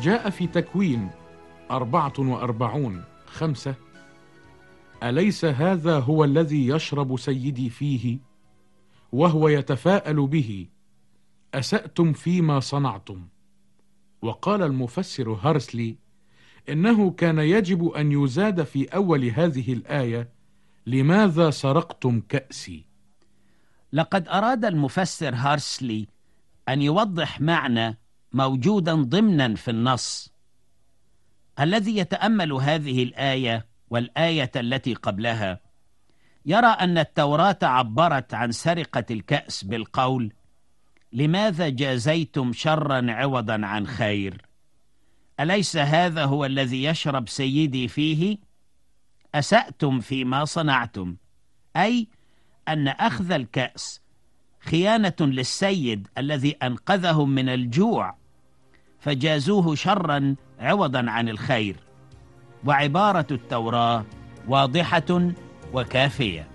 جاء في تكوين 44:5: أليس هذا هو الذي يشرب سيدي فيه وهو يتفاءل به، أسأتم فيما صنعتم؟ وقال المفسر هارسلي إنه كان يجب أن يزاد في أول هذه الآية: لماذا سرقتم كأسي؟ لقد أراد المفسر هارسلي أن يوضح معنى موجودا ضمنا في النص. الذي يتأمل هذه الآية والآية التي قبلها يرى أن التوراة عبرت عن سرقة الكأس بالقول: لماذا جازيتم شرا عوضا عن خير؟ أليس هذا هو الذي يشرب سيدي فيه؟ أسأتم فيما صنعتم، أي أن أخذ الكأس خيانة للسيد الذي أنقذهم من الجوع، فجازوه شرا عوضا عن الخير. وعبارة التوراة واضحة وكافية.